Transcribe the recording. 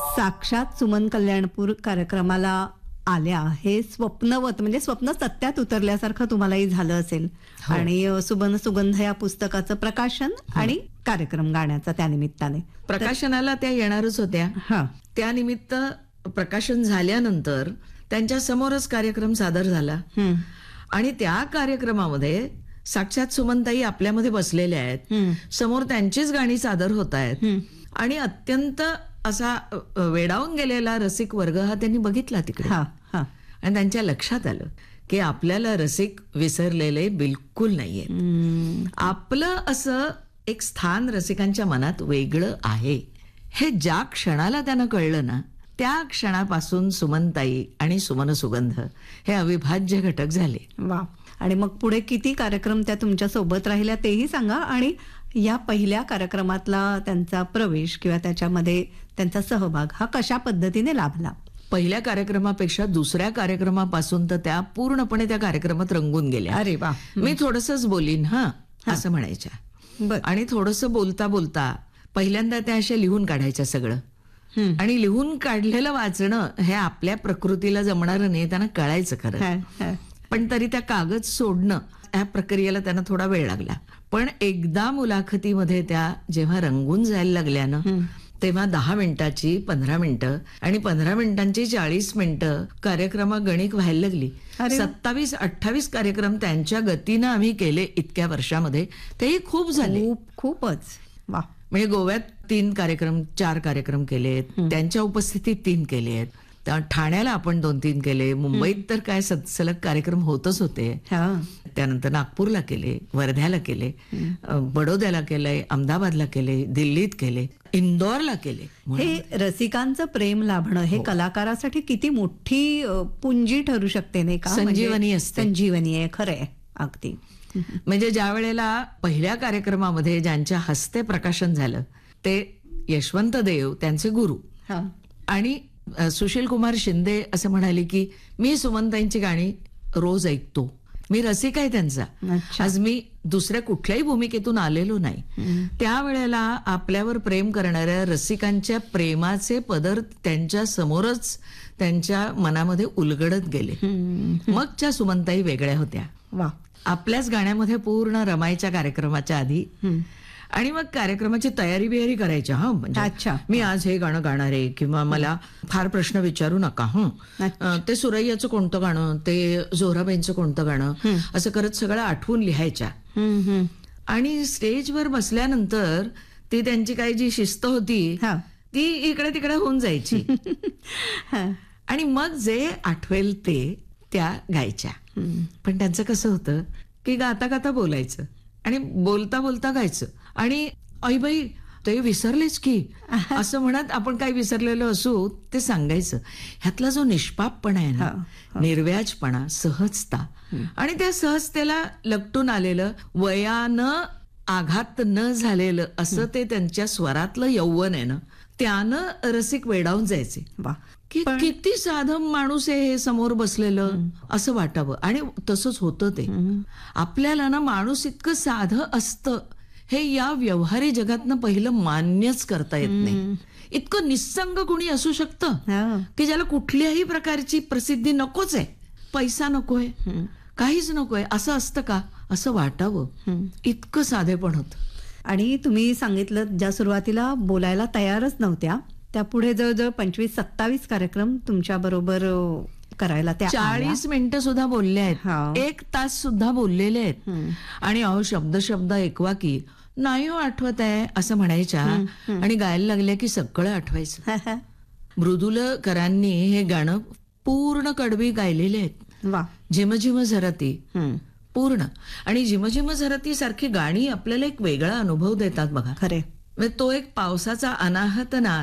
साक्षात सुमन कल्याणपूर कार्यक्रमाला आल्या हे स्वप्नवत म्हणजे स्वप्न सत्यात उतरल्यासारखं तुम्हालाही झालं असेल. आणि सुबन सुगंध या पुस्तकाचं प्रकाशन आणि कार्यक्रम गाण्याचा त्यानिमित्ताने प्रकाशनाला त्या येणारच होत्या. त्यानिमित्त प्रकाशन झाल्यानंतर त्यांच्या समोरच कार्यक्रम सादर झाला आणि त्या कार्यक्रमामध्ये साक्षात सुमनताई आपल्यामध्ये बसलेल्या आहेत. समोर त्यांचीच गाणी सादर होत आहेत आणि अत्यंत असा वेडावून गेलेला रसिक वर्ग हा त्यांनी बघितला तिकडे. आणि त्यांच्या लक्षात आलं की आपल्याला रसिक विसरलेले बिलकुल नाहीये. आपलं असं एक स्थान रसिकांच्या मनात वेगळं आहे हे ज्या क्षणाला त्यांना कळलं ना, त्या क्षणापासून सुमनताई आणि सुमन सुगंध हे अविभाज्य घटक झाले. वा. आणि मग पुढे किती कार्यक्रम त्या तुमच्या सोबत राहिल्या तेही सांगा. आणि या पहिल्या कार्यक्रमातला त्यांचा प्रवेश किंवा त्याच्यामध्ये त्यांचा सहभाग हा कशा पद्धतीने लाभला? पहिल्या कार्यक्रमापेक्षा दुसऱ्या कार्यक्रमापासून तर त्या पूर्णपणे त्या कार्यक्रमात रंगून गेल्या. अरे वा. मी थोडंसंच बोलीन असं म्हणायच्या. आणि थोडंसं बोलता बोलता पहिल्यांदा त्या अशा लिहून काढायच्या सगळं. आणि लिहून काढलेलं वाचणं हे आपल्या प्रकृतीला जमणारं नाही, त्यांना कळायचं खरं. पण तरी त्या कागद सोडणं या प्रक्रियेला त्यांना थोडा वेळ लागला. पण एकदा मुलाखतीमध्ये त्या जेव्हा रंगून जायला लागल्या ना, तेव्हा 10 मिनिटाची 15 मिनिटं आणि 15 मिनिटांची 40 मिनिटं कार्यक्रमा गणिक व्हायला लागली. 27-28 कार्यक्रम त्यांच्या गतीनं आम्ही केले इतक्या वर्षामध्ये. तेही खूप झाले. खूपच. वा. म्हणजे गोव्यात 3 कार्यक्रम 4 कार्यक्रम केलेत, त्यांच्या उपस्थितीत 3 केलेत. ठाण्याला आपण 2-3 केले. मुंबईत तर काय सलग कार्यक्रम होतच होते. त्यानंतर नागपूरला केले, वर्ध्याला केले, बडोद्याला केलंय, अहमदाबादला केले, दिल्लीत केले, इंदोरला केले. हे रसिकांचं प्रेम लाभणं हे कलाकारासाठी किती मोठी पुंजी ठरू शकते नाही का? संजीवनी असते. संजीवनी आहे खरंय अगदी. म्हणजे ज्या वेळेला पहिल्या कार्यक्रमामध्ये ज्यांच्या हस्ते प्रकाशन झालं ते यशवंत देव त्यांचे गुरु आणि सुशील कुमार शिंदे असं म्हणाले की मी सुमनताईंची गाणी रोज ऐकतो, मी रसिक आहे त्यांचा. आज मी दुसऱ्या कुठल्याही भूमिकेतून आलेलो नाही. त्यावेळेला आपल्यावर प्रेम करणाऱ्या रसिकांच्या प्रेमाचे पदर त्यांच्या समोरच त्यांच्या मनामध्ये उलगडत गेले. मग त्या सुमनताई वेगळ्या होत्या. वा. आपल्याच गाण्यामध्ये पूर्ण रमायच्या कार्यक्रमाच्या आधी. आणि मग कार्यक्रमाची तयारी बियारी करायच्या. म्हणजे मी आज हे गाणं गाणार आहे किंवा मला फार प्रश्न विचारू नका. ते सुरैयाचं कोणतं गाणं, ते जोराबाईंचं कोणतं गाणं, असं करत सगळं आठवून लिहायच्या. आणि स्टेजवर बसल्यानंतर ती त्यांची काही जी शिस्त होती ती इकडे तिकडे होऊन जायची. आणि मग जे आठवेल ते त्या गायच्या. पण त्यांचं कसं होतं की गाता गाता बोलायचं आणि बोलता बोलता गायचं. आणि बाई ते विसरलेच की असं म्हणत आपण काही विसरलेलो असू ते सांगायचं. ह्यातला जो निष्पापपणा आहे ना, निर्व्याजपणा, सहजता आणि त्या सहजतेला लपटून आलेलं, वयानं आघात न झालेलं असं ते त्यांच्या स्वरातलं यौवन आहे ना, त्यानं रसिक वेडावून जायचे. की किती साधं माणूस आहे हे समोर बसलेलं असं वाटावं. आणि तसंच होतं ते. आपल्याला ना माणूस इतकं साधं असतं हे या व्यवहारी जगातनं पहिलं मान्यच करता येत नाही. इतकं निस्संग कुणी असू शकतं की ज्याला कुठल्याही प्रकारची प्रसिद्धी नकोच आहे, पैसा नकोय, काहीच नकोय, असं असतं का असं वाटावं. इतकं साधेपण होतं. आणि तुम्ही सांगितलं ज्या सुरुवातीला बोलायला तयारच नव्हत्या त्या पुढे जवळजवळ 25-27 कार्यक्रम तुमच्या बरोबर करायला त्या 40 मिनिटं सुद्धा बोलले आहेत, 1 तास सुद्धा बोललेले आहेत. आणि शब्द शब्द ऐकवा की नाही आठवत आहे असं म्हणायच्या आणि गायला लागल्या की सगळं आठवायचं. मृदुलकरांनी हे गाणं पूर्ण कडवी गायलेले आहेत. झिम झिम झरती पूर्ण. आणि झिम झिम झरती सारखी गाणी आपल्याला एक वेगळा अनुभव देतात बघा. खरे. तो एक पावसाचा अनाहत नाद